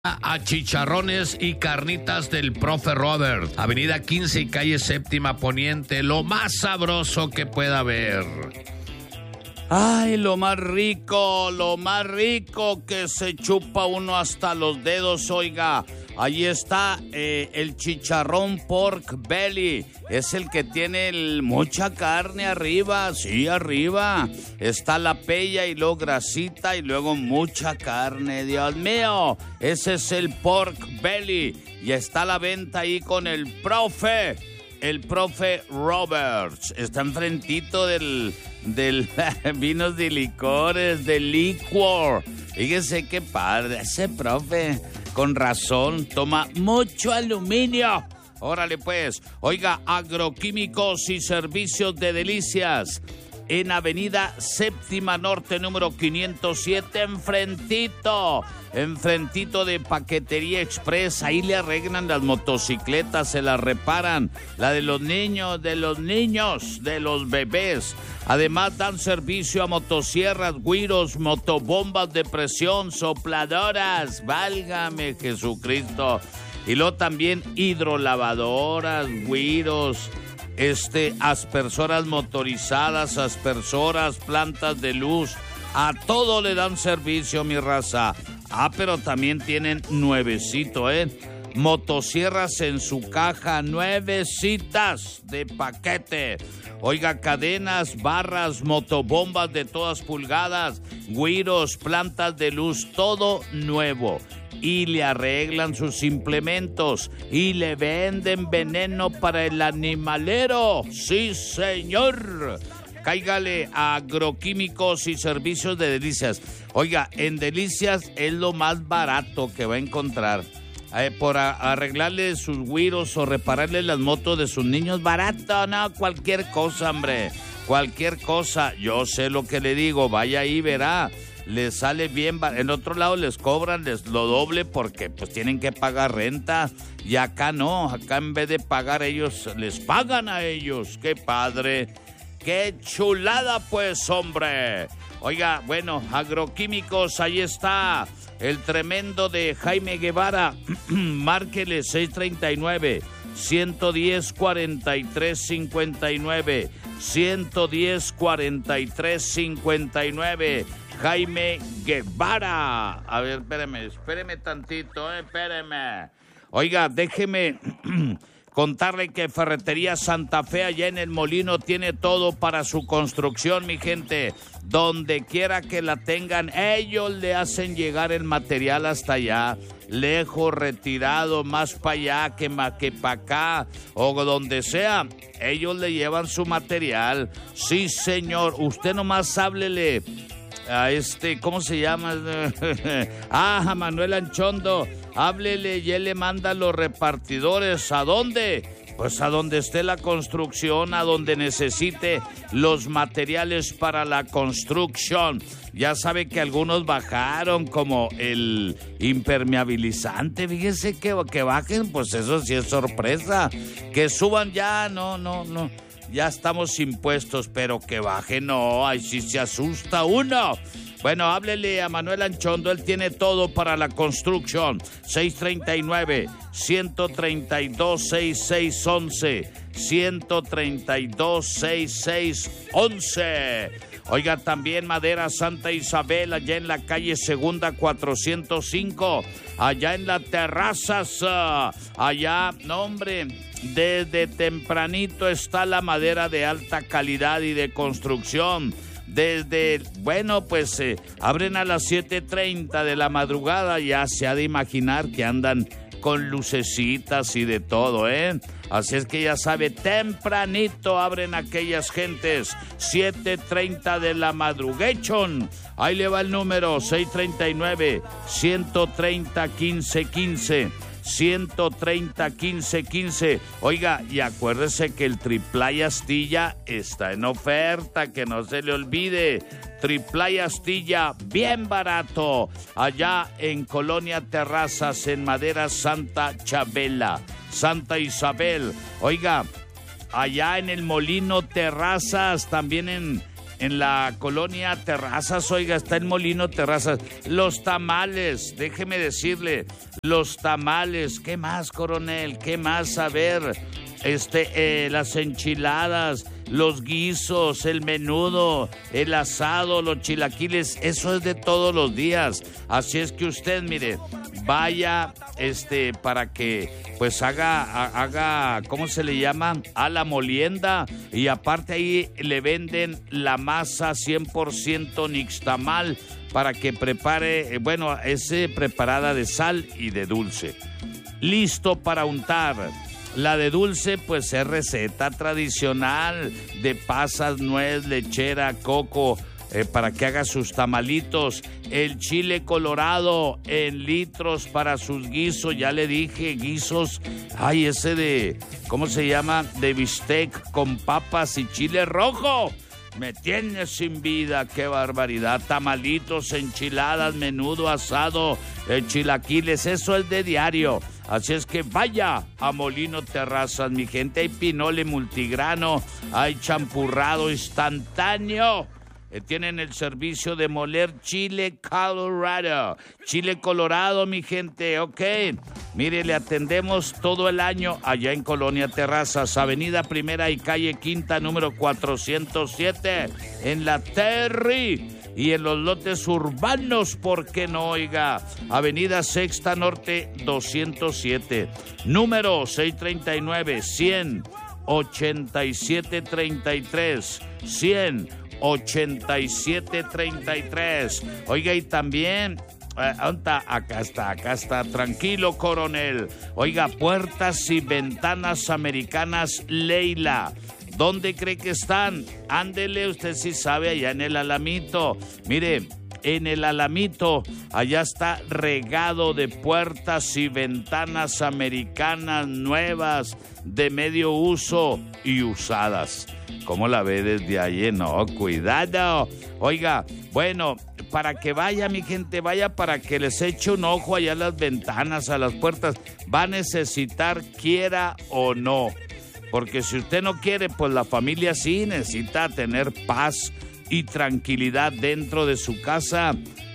A chicharrones y carnitas del Profe Robert, avenida 15 y calle Séptima Poniente, lo más sabroso que pueda haber. Ay, lo más rico que se chupa uno hasta los dedos, oiga. Ahí está el chicharrón pork belly. Es el que tiene mucha carne arriba, sí, arriba. Está la pella y luego grasita y luego mucha carne. Dios mío, ese es el pork belly. Y está a la venta ahí con el profe Roberts. Está enfrentito del vinos y licores, del liquor. Fíjese qué padre, ese profe, con razón, toma mucho aluminio. Órale pues, oiga, agroquímicos y servicios de Delicias, en avenida Séptima Norte, número 507, enfrentito de Paquetería Express. Ahí le arreglan las motocicletas, se las reparan, la de los niños, de los bebés. Además dan servicio a motosierras, güiros, motobombas de presión, sopladoras, válgame Jesucristo. Y luego también hidrolavadoras, güiros, aspersoras motorizadas, aspersoras, plantas de luz. A todo le dan servicio, mi raza. Pero también tienen nuevecito, motosierras en su caja, nuevecitas de paquete. Oiga, cadenas, barras, motobombas de todas pulgadas, güiros, plantas de luz, todo nuevo. Y le arreglan sus implementos y le venden veneno para el animalero. ¡Sí, señor! Cáigale a agroquímicos y servicios de Delicias. Oiga, en Delicias es lo más barato que va a encontrar. Por arreglarle sus güiros o repararle las motos de sus niños, barato, no, cualquier cosa, hombre. Cualquier cosa, yo sé lo que le digo, vaya ahí, verá. Les sale bien, en otro lado les cobran lo doble porque pues tienen que pagar renta, y acá no, acá en vez de pagar ellos, les pagan a ellos. ¡Qué padre! ¡Qué chulada pues, hombre! Oiga, bueno, agroquímicos, ahí está el tremendo de Jaime Guevara. Márquele 639-110-4359, 110-4359. Jaime Guevara. A ver, espéreme tantito, espéreme. Oiga, déjeme contarle que Ferretería Santa Fe, allá en El Molino, tiene todo para su construcción, mi gente. Donde quiera que la tengan, ellos le hacen llegar el material hasta allá, lejos, retirado, más para allá que para acá, o donde sea. Ellos le llevan su material. Sí, señor. Usted nomás háblele a ¿cómo se llama? A Manuel Anchondo, háblele y él le manda los repartidores. ¿A dónde? Pues a donde esté la construcción, a donde necesite los materiales para la construcción. Ya sabe que algunos bajaron, como el impermeabilizante. Fíjese que bajen, pues eso sí es sorpresa. Que suban ya, no. Ya estamos impuestos, pero que baje, no, ahí sí se asusta uno. Bueno, háblele a Manuel Anchondo, él tiene todo para la construcción. 639-132-6611, 132-6611. Oiga, también Madera Santa Isabel, allá en la calle Segunda 405, allá en la Terrazas, allá, no hombre, desde tempranito está la madera de alta calidad y de construcción. Abren a las 7:30 de la madrugada, ya se ha de imaginar que andan con lucecitas y de todo, Así es que ya sabe, tempranito abren aquellas gentes, 7:30 de la madrugation. Ahí le va el número, 639-130-1515. 130-1515. Oiga, y acuérdese que el Triplay Astilla está en oferta, que no se le olvide. Triplay Astilla, bien barato, allá en Colonia Terrazas, en Madera Santa Isabel. Oiga, allá en El Molino Terrazas, también en la colonia Terrazas, oiga, está el Molino Terrazas. Los tamales, déjeme decirle, los tamales, ¿qué más, coronel? ¿Qué más? A ver, las enchiladas, los guisos, el menudo, el asado, los chilaquiles, eso es de todos los días. Así es que usted, mire, vaya, para que pues haga, ¿cómo se le llama? A la molienda, y aparte ahí le venden la masa 100% nixtamal para que prepare, es preparada de sal y de dulce. Listo para untar. La de dulce, pues es receta tradicional de pasas, nuez, lechera, coco, para que haga sus tamalitos. El chile colorado en litros para sus guisos, ya le dije, guisos. Ay, ese de, ¿cómo se llama? De bistec con papas y chile rojo. Me tiene sin vida, qué barbaridad. Tamalitos, enchiladas, menudo, asado, chilaquiles, eso es de diario. Así es que vaya a Molino Terrazas, mi gente. Hay pinole multigrano, hay champurrado instantáneo. Tienen el servicio de moler chile Colorado. Chile colorado, mi gente, ok. Mire, le atendemos todo el año allá en Colonia Terrazas, Avenida Primera y Calle Quinta, número 407, en la Terry. Y en los lotes urbanos, ¿por qué no, oiga? Avenida Sexta Norte 207, número 639-100-8733, 100-8733. Oiga, y también, acá está, tranquilo, coronel. Oiga, puertas y ventanas americanas Leila. ¿Dónde cree que están? Ándele, usted sí sabe, allá en el Alamito. Mire, en el Alamito, allá está regado de puertas y ventanas americanas nuevas, de medio uso y usadas. ¿Cómo la ve desde ahí? No, cuidado. Oiga, bueno, para que vaya, mi gente, vaya para que les eche un ojo allá a las ventanas, a las puertas. Va a necesitar, quiera o no. Porque si usted no quiere, pues la familia sí necesita tener paz y tranquilidad dentro de su casa.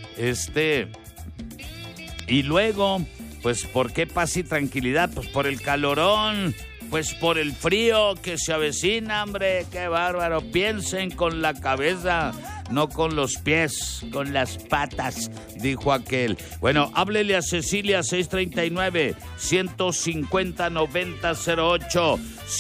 Y luego, pues, ¿por qué paz y tranquilidad? Pues por el calorón, pues por el frío que se avecina, hombre, qué bárbaro. Piensen con la cabeza, no con los pies, con las patas, dijo aquel. Bueno, háblele a Cecilia, 639-150-9008,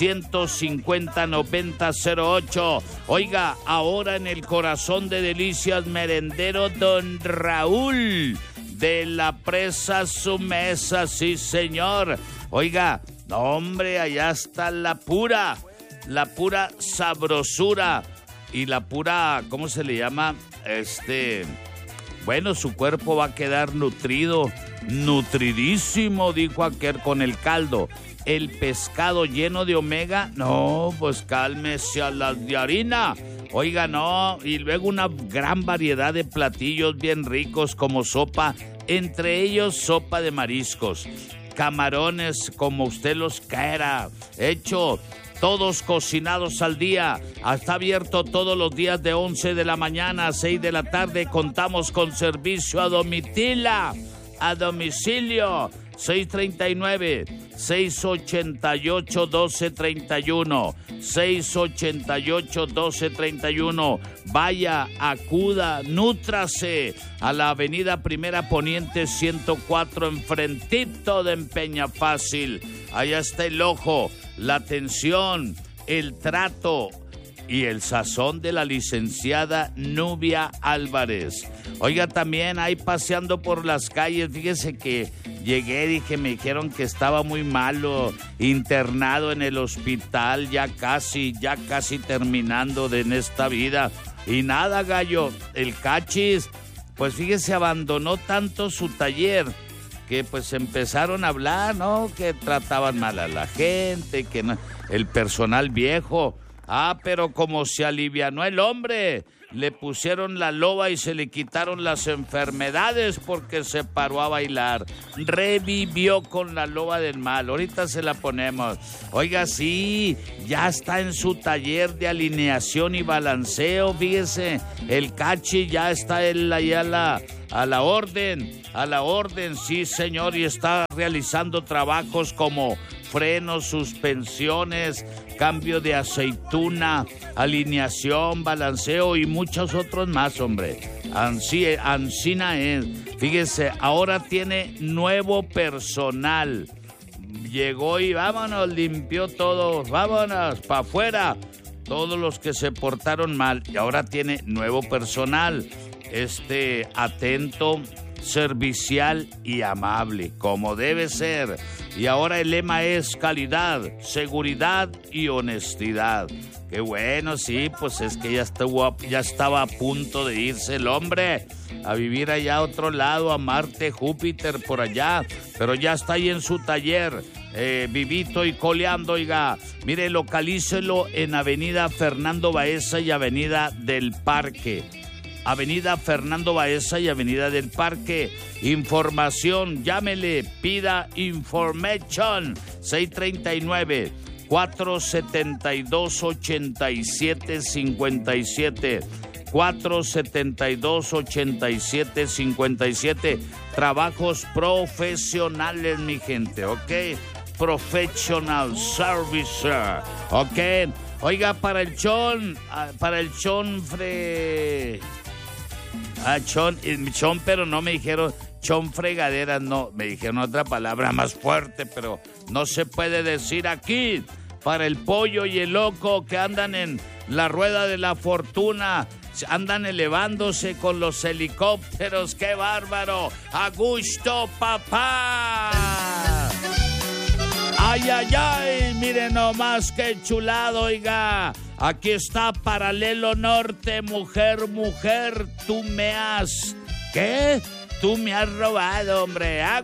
150-9008. Oiga, ahora en el corazón de Delicias Merendero, don Raúl, de la Presa Su Mesa, sí señor. Oiga, no, hombre, allá está la pura sabrosura y la pura, ¿cómo se le llama? Bueno, su cuerpo va a quedar nutrido, nutridísimo, dijo aquel, con el caldo. El pescado lleno de omega, no, pues cálmese a las de harina. Oiga, no, y luego una gran variedad de platillos bien ricos como sopa, entre ellos sopa de mariscos, camarones como usted los quiera, hecho, todos cocinados al día. Está abierto todos los días de 11 de la mañana a 6 de la tarde. Contamos con servicio a domicilio, 639-688-1231, 688-1231. Vaya, acuda, nútrase a la avenida Primera Poniente 104, enfrentito de Empeña Fácil. Allá está el ojo, la atención, el trato y el sazón de la licenciada Nubia Álvarez. Oiga, también ahí paseando por las calles, fíjese que llegué, me dijeron que estaba muy malo, internado en el hospital, ya casi terminando en esta vida. Y nada, gallo, el cachis, pues fíjese, abandonó tanto su taller que pues empezaron a hablar, ¿no? Que trataban mal a la gente, que no, el personal viejo. Pero como se alivianó el hombre le pusieron la loba y se le quitaron las enfermedades porque se paró a bailar. Revivió con la loba del mal. Ahorita se la ponemos. Oiga, sí, ya está en su taller de alineación y balanceo. Fíjese, el Cachi ya está él allá a la orden, sí señor, y está realizando trabajos como frenos, suspensiones, cambio de aceituna, alineación, balanceo y muchos otros más, hombre. Ancina es. Fíjese, ahora tiene nuevo personal. Llegó y vámonos, limpió todo, vámonos, para afuera. Todos los que se portaron mal. Y ahora tiene nuevo personal. Atento, servicial y amable, como debe ser. Y ahora el lema es calidad, seguridad y honestidad. Qué bueno, sí, pues es que ya estaba a punto de irse el hombre a vivir allá a otro lado, a Marte, Júpiter, por allá, pero ya está ahí en su taller, vivito y coleando, oiga. Mire, localícelo en Avenida Fernando Baeza y Avenida del Parque. Avenida Fernando Baeza y Avenida del Parque. Información, llámele, pida information, 639-472-8757. 472-8757. Trabajos profesionales, mi gente, ¿ok? Professional Servicer, ¿ok? Oiga, para el chonfre... chon, pero no me dijeron chon fregaderas, no, me dijeron otra palabra más fuerte, pero no se puede decir aquí. Para el pollo y el loco que andan en la rueda de la fortuna, andan elevándose con los helicópteros, ¡qué bárbaro! ¡A gusto, papá! ¡Ay, ay, ay! Miren nomás qué chulado, oiga. Aquí está Paralelo Norte, mujer, mujer, tú me has... ¿Qué? Tú me has robado, hombre.